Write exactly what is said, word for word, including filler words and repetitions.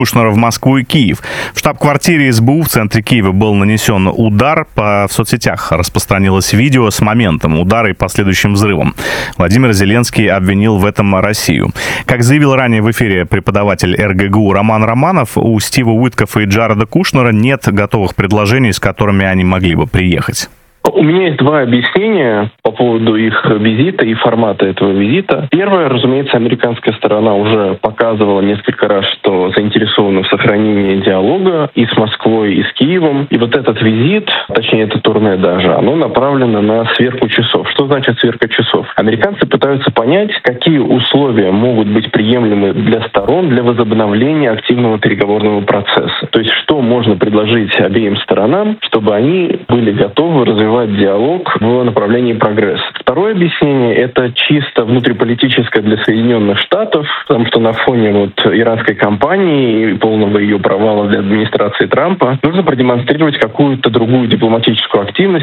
Кушнера в Москву и Киев. В штаб-квартире СБУ в центре Киева был нанесен удар. По, в соцсетях распространилось видео с моментом удара и последующим взрывом. Владимир Зеленский обвинил в этом Россию. Как заявил ранее в эфире преподаватель эр гэ гэ у Роман Романов, у Стива Уиткоффа и Джареда Кушнера нет готовых предложений, с которыми они могли бы приехать. У меня есть два объяснения по поводу их визита и формата этого визита. Первое, разумеется, американская сторона уже показывала несколько раз, что заинтересована в сохранении диалога и с Москвой, и с Киевом. И вот этот визит, точнее это турне даже, оно направлено на сверку часов. Что значит сверка часов? Американцы пытаются понять, какие условия могут быть приемлемы для сторон для возобновления активного переговорного процесса. То есть что можно предложить обеим сторонам, чтобы они были готовы развивать диалог в направлении прогресса. Второе объяснение — это чисто внутриполитическое для Соединенных Штатов, потому что на фоне вот иранской кампании и полного ее провала для администрации Трампа нужно продемонстрировать какую-то другую дипломатическую активность,